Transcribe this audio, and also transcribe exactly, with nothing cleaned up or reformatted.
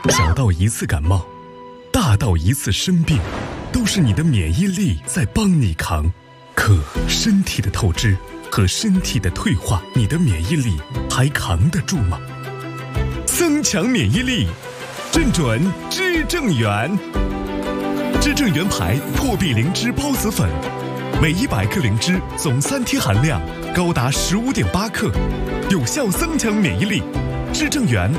小到一次感冒，大到一次生病，都是你的免疫力在帮你扛。可身体的透支和身体的退化，你的免疫力还扛得住吗？增强免疫力，正准知正元。知正元牌破壁灵芝孢子粉，每一百克灵芝总三萜含量高达十五点八克，有效增强免疫力。知正元